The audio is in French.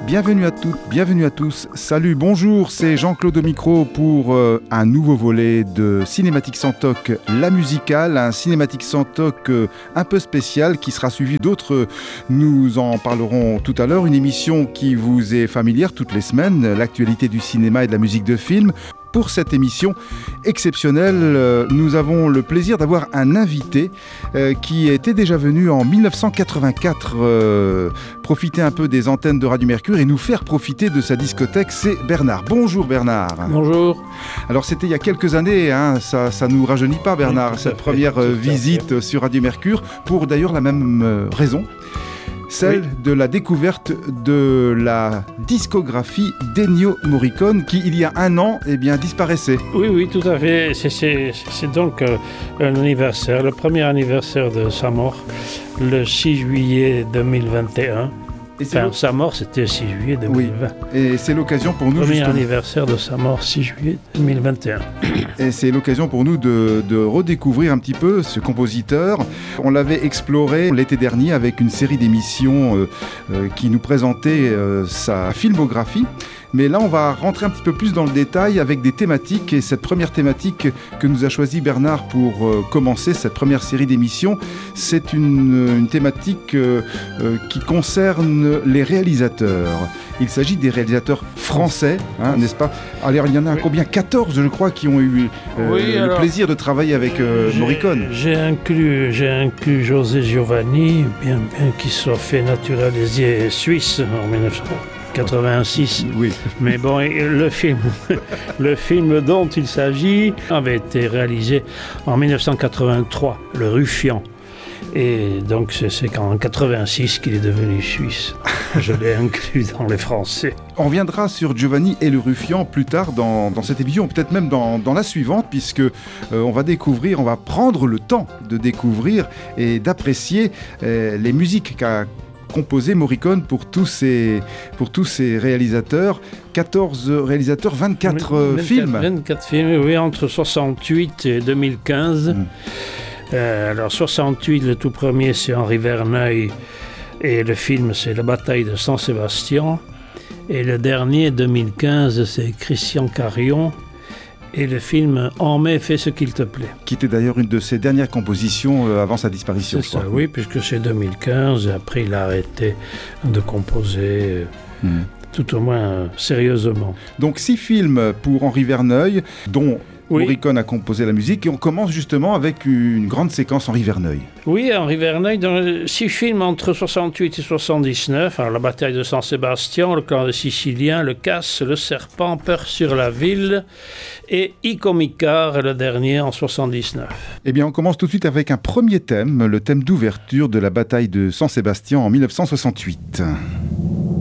Bienvenue à toutes, bienvenue à tous. Salut, bonjour, c'est Jean-Claude au micro pour un nouveau volet de Cinématique sans toc, la musicale, un Cinématique sans toc un peu spécial qui sera suivi d'autres. Nous en parlerons tout à l'heure. Une émission qui vous est familière toutes les semaines, l'actualité du cinéma et de la musique de film. Pour cette émission exceptionnelle, nous avons le plaisir d'avoir un invité qui était déjà venu en 1984 profiter un peu des antennes de Radio Mercure et nous faire profiter de sa discothèque. C'est Bernard. Bonjour Bernard. Bonjour. Alors c'était il y a quelques années, hein, ça nous rajeunit pas Bernard, oui, cette première visite sur Radio Mercure, pour d'ailleurs la même raison. Celle de la découverte de la discographie d'Ennio Morricone qui, il y a un an, disparaissait. Oui, tout à fait. C'est donc l'anniversaire, le premier anniversaire de sa mort, le 6 juillet 2021. Sa mort, c'était le 6 juillet 2020. Oui. Et c'est l'occasion pour nous... Premier anniversaire de sa mort, 6 juillet 2021. Et c'est l'occasion pour nous de redécouvrir un petit peu ce compositeur. On l'avait exploré l'été dernier avec une série d'émissions qui nous présentait sa filmographie. Mais là, on va rentrer un petit peu plus dans le détail avec des thématiques. Et cette première thématique que nous a choisi Bernard pour commencer cette première série d'émissions, c'est une thématique qui concerne les réalisateurs. Il s'agit des réalisateurs français, n'est-ce pas? Alors, il y en a combien? 14, je crois, qui ont eu le plaisir de travailler avec Morricone. J'ai inclus José Giovanni, bien qu'il soit fait naturaliser suisse en 1986. Oui. Mais bon, le film dont il s'agit avait été réalisé en 1983, Le Ruffian. Et donc c'est qu'en 1986 qu'il est devenu suisse. Je l'ai inclus dans les Français. On reviendra sur Giovanni et le Ruffian plus tard dans cette émission, peut-être même dans la suivante, puisque on va prendre le temps de découvrir et d'apprécier les musiques qu'a composé Morricone pour tous ces réalisateurs. 14 réalisateurs, 24 films. 24 films, oui, entre 68 et 2015. Alors 68, le tout premier, c'est Henri Verneuil, et le film, c'est La bataille de San Sebastian. Et le dernier, 2015, c'est Christian Carion. Et le film « En mai, fais ce qu'il te plaît ». Qui était d'ailleurs une de ses dernières compositions avant sa disparition. C'est ça, oui, puisque c'est 2015. Et après, il a arrêté de composer, tout au moins sérieusement. Donc 6 films pour Henri Verneuil, dont Morricone a composé la musique, et on commence justement avec une grande séquence Henri Verneuil. Oui, Henri Verneuil, dans 6 films entre 68 et 79, alors La bataille de San Sebastian, Le clan des Siciliens, Le Casse, Le Serpent, Peur sur la ville et I Comicar, le dernier en 79. Eh bien, on commence tout de suite avec un premier thème, le thème d'ouverture de la bataille de San Sebastian en 1968.